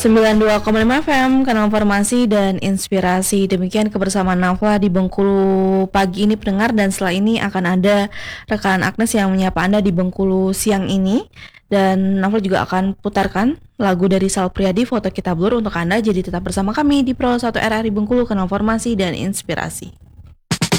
92,5 FM, kanal informasi dan inspirasi. Demikian kebersamaan Nafa di Bengkulu pagi ini pendengar, dan setelah ini akan ada rekan Agnes yang menyapa Anda di Bengkulu siang ini. Dan Nafa juga akan putarkan lagu dari Sal Priadi, Foto Kita Blur untuk Anda. Jadi tetap bersama kami di Pro 1 RRI Bengkulu, kanal informasi dan inspirasi.